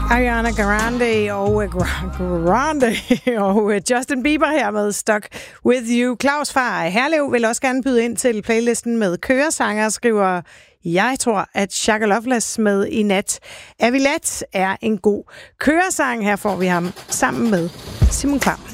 Ariana Grande og Justin Bieber her med Stuck With You. Claus fra Herlev vil også gerne byde ind til playlisten med køresanger, skriver: Jeg tror, at Shaka Loveless med I Nat Avilat er en god køresang. Her får vi ham sammen med Simon Kvam.